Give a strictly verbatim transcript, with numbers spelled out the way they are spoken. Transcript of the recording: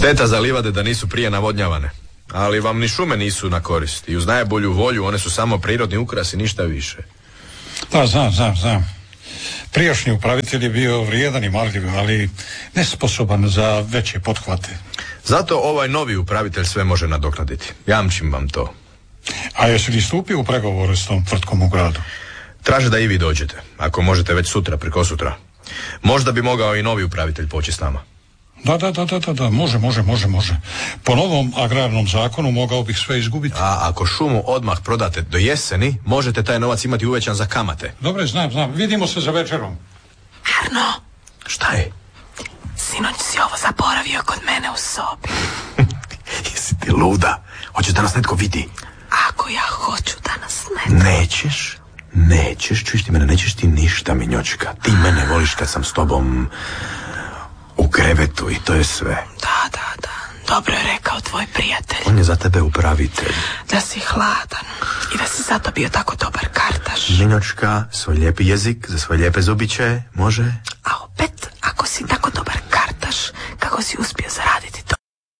Šteta za livade da nisu prije navodnjavane. Ali vam ni šume nisu na korist. I uz najbolju volju one su samo prirodni ukras i ništa više. Da, znam, znam, znam. Prijašnji upravitelj je bio vrijedan i marljiv, ali nesposoban za veće pothvate. Zato ovaj novi upravitelj sve može nadoknaditi. Jamčim vam to. A jesi li stupio u pregovore s tom tvrtkom u gradu? Traže da i vi dođete. Ako možete već sutra, preko sutra. Možda bi mogao i novi upravitelj poći s nama. Da, da, da, da, da, da, može, može, može, može. Po novom agrarnom zakonu mogao bih sve izgubiti. A ako šumu odmah prodate do jeseni, možete taj novac imati uvećan za kamate. Dobre, znam, znam. Vidimo se za večerom. Arno. Šta je? Sinoć si ovo zaboravio kod mene u sobi. Jesi ti luda? Hoćeš da nas netko vidi? Ako ja hoću da nas netko... Nećeš, nećeš, čuješ ti mene, nećeš ti ništa, minjočka. Ti mene voliš kad sam s tobom u krevetu i to je sve. Da, da, da. Dobro je rekao tvoj prijatelj. On je za tebe upravitelj. Da si hladan i da si zato bio tako dobar kartaš. Minjočka, svoj lijepi jezik za svoje lijepe zubiće, može? A opet, ako si tako dobar kartaš, kako si uspio